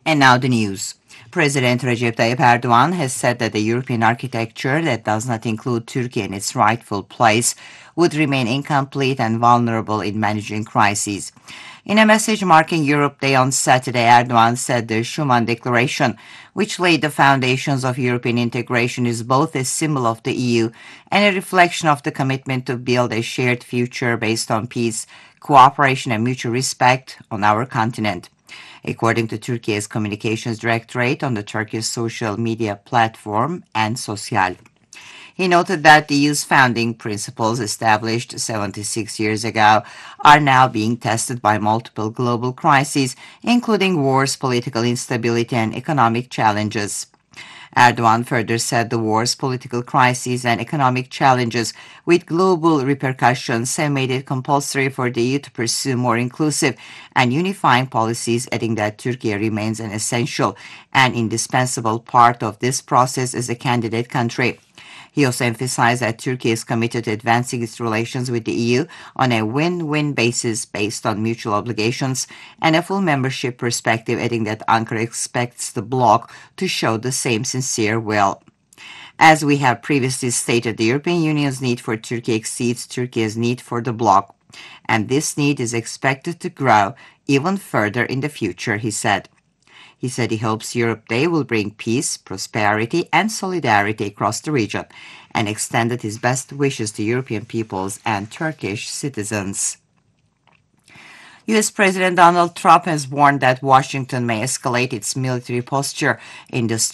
And now the news. President Recep Tayyip Erdogan has said that the European architecture that does not include Turkey in its rightful place would remain incomplete and vulnerable in managing crises. In a message marking Europe Day on Saturday, Erdogan said the Schuman Declaration, which laid the foundations of European integration, is both a symbol of the EU and a reflection of the commitment to build a shared future based on peace, cooperation, and mutual respect on our continent. According to Turkey's Communications Directorate on the Turkish social media platform and Sosyal. He noted that the EU's founding principles, established 76 years ago, are now being tested by multiple global crises, including wars, political instability, and economic challenges. Erdogan further said the wars, political crises, and economic challenges with global repercussions have made it compulsory for the EU to pursue more inclusive and unifying policies, adding that Turkey remains an essential and indispensable part of this process as a candidate country. He also emphasized that Turkey is committed to advancing its relations with the EU on a win-win basis based on mutual obligations and a full membership perspective, adding that Ankara expects the bloc to show the same sincere will. As we have previously stated, the European Union's need for Turkey exceeds Turkey's need for the bloc, and this need is expected to grow even further in the future, he said. He said he hopes Europe Day will bring peace, prosperity, and solidarity across the region, and extended his best wishes to European peoples and Turkish citizens. U.S. President Donald Trump has warned that Washington may escalate its military posture in the